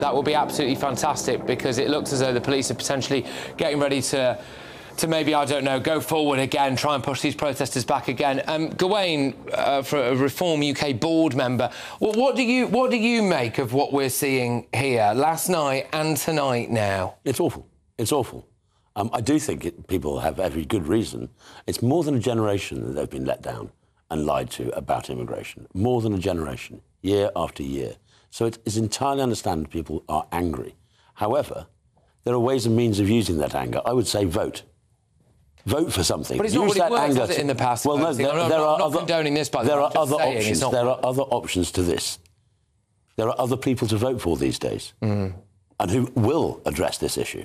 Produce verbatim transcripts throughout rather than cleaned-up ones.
That would be absolutely fantastic, because it looks as though the police are potentially getting ready to to maybe, I don't know, go forward again, try and push these protesters back again. Um, Gawain, uh, for a Reform U K board member, what, what do you what do you make of what we're seeing here last night and tonight now? It's awful. It's awful. Um, I do think it, people have every good reason. It's more than a generation that they've been let down and lied to about immigration. More than a generation, year after year. So it is entirely understandable people are angry. However, there are ways and means of using that anger. I would say vote. Vote for something. But it's not Use really worked, has to... it, in the past? Well, no, there, I'm not, there I'm are not other, condoning this, by the there way. are other saying, options. not... There are other options to this. There are other people to vote for these days, mm. and who will address this issue.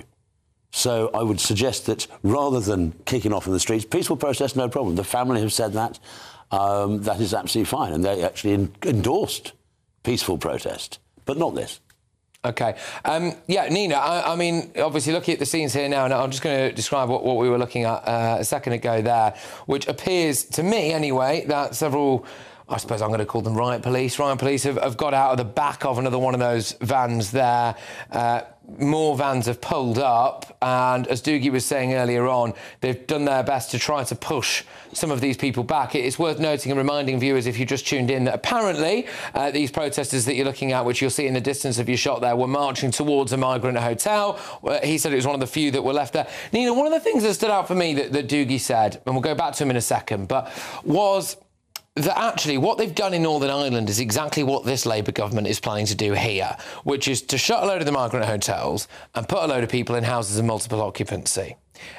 So I would suggest that rather than kicking off in the streets, peaceful protest, no problem. The family have said that. Um, that is absolutely fine, and they actually in- endorsed peaceful protest, but not this. OK. Um, yeah, Nina, I, I mean, obviously looking at the scenes here now, and I'm just going to describe what, what we were looking at uh, a second ago there, which appears, to me anyway, that several, I suppose I'm going to call them riot police, riot police have, have got out of the back of another one of those vans there. Uh, more vans have pulled up, and as Doogie was saying earlier on, they've done their best to try to push some of these people back. It's worth noting and reminding viewers, if you just tuned in, that apparently uh, these protesters that you're looking at, which you'll see in the distance of your shot there, were marching towards a migrant hotel. Uh, he said it was one of the few that were left there. Nina, one of the things that stood out for me that, that Doogie said, and we'll go back to him in a second, but was that actually what they've done in Northern Ireland is exactly what this Labour government is planning to do here, which is to shut a load of the migrant hotels and put a load of people in houses of multiple occupancy.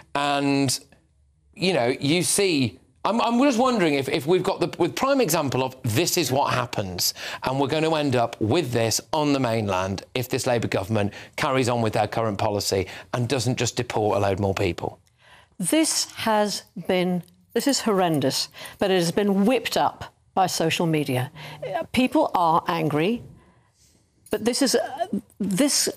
And, you know, you see... I'm, I'm just wondering if, if we've got the with prime example of this is what happens, and we're going to end up with this on the mainland if this Labour government carries on with their current policy and doesn't just deport a load more people. This has been... This is horrendous, but it has been whipped up by social media. People are angry, but this is uh, this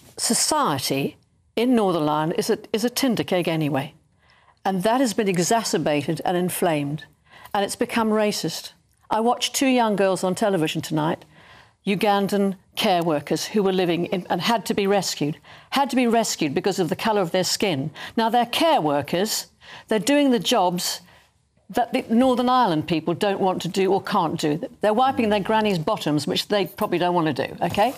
society in Northern Ireland is a, is a tinder cake anyway, and that has been exacerbated and inflamed, and it's become racist. I watched two young girls on television tonight, Ugandan care workers who were living in, and had to be rescued, had to be rescued because of the colour of their skin. Now, they're care workers. They're doing the jobs that the Northern Ireland people don't want to do or can't do. They're wiping their granny's bottoms, which they probably don't want to do, OK?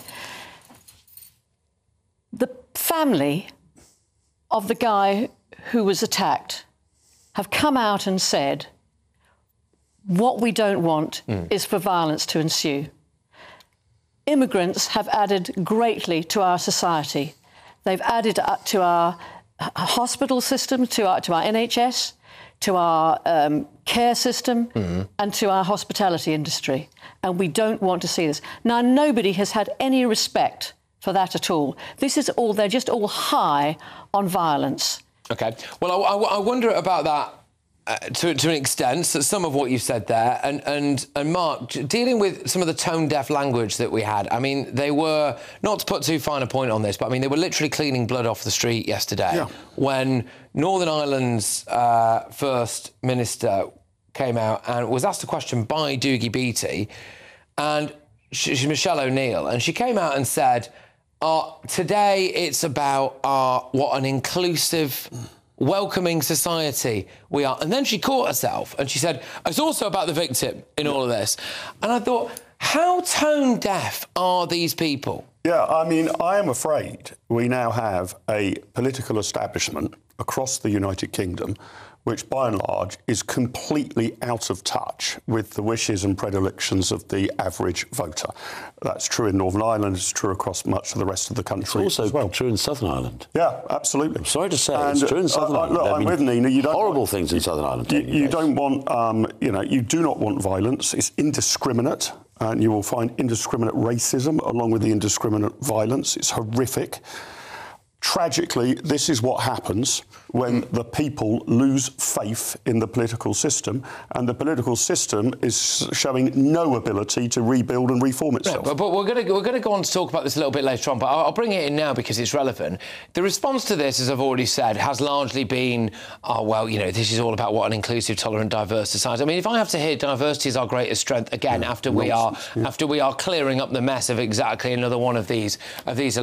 The family of the guy who was attacked have come out and said, what we don't want mm. is for violence to ensue. Immigrants have added greatly to our society. They've added to our hospital system, to our, to our N H S, to our um, care system mm-hmm. and to our hospitality industry. And we don't want to see this. Now, nobody has had any respect for that at all. This is all, they're just all high on violence. OK. Well, I, I, I wonder about that uh, to, to an extent, so some of what you said there. And, and, and Mark, dealing with some of the tone-deaf language that we had, I mean, they were, not to put too fine a point on this, but I mean, they were literally cleaning blood off the street yesterday yeah. when Northern Ireland's uh, First Minister came out and was asked a question by Doogie Beattie, and she's Michelle O'Neill, and she came out and said, uh, today it's about uh, what an inclusive, welcoming society we are. And then she caught herself and she said, it's also about the victim in all of this. And I thought, how tone deaf are these people? Yeah, I mean, I am afraid we now have a political establishment across the United Kingdom which, by and large, is completely out of touch with the wishes and predilections of the average voter. That's true in Northern Ireland, it's true across much of the rest of the country. It's also as well. true in Southern Ireland. Yeah, absolutely. I'm sorry to say, and, it's true in Southern uh, Ireland. Look, I'm with Nina. You don't horrible want, things in Southern Ireland. You, you don't want, um, you know, you do not want violence. It's indiscriminate, and you will find indiscriminate racism along with the indiscriminate violence. It's horrific. Tragically, this is what happens when the people lose faith in the political system, and the political system is showing no ability to rebuild and reform itself. Yeah, but, but we're going to we're going to go on to talk about this a little bit later on. But I'll, I'll bring it in now because it's relevant. The response to this, as I've already said, has largely been, oh well, you know, this is all about what an inclusive, tolerant, diverse society. I mean, if I have to hear diversity is our greatest strength again yeah, after nonsense. we are yeah. after we are clearing up the mess of exactly another one of these of these.